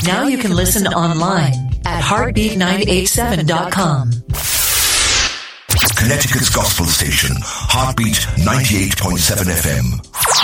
Now you can listen online at heartbeat987.com. Connecticut's gospel station, Heartbeat 98.7 FM.